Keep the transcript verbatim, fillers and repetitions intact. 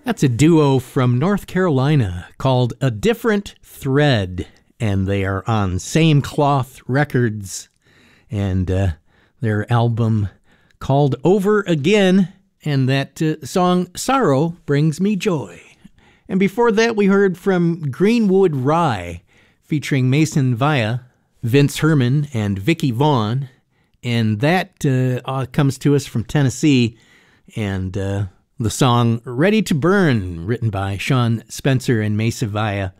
That's a duo from North Carolina called A Different Thread, and they are on Same Cloth Records, and uh, their album called Over Again, and that uh, song Sorrow Brings Me Joy. And before that, we heard from Greenwood Rye, featuring Mason Via, Vince Herman, and Vicky Vaughn, and that uh, uh, comes to us from Tennessee, and uh, the song Ready to Burn, written by Sean Spencer and Mesa Via.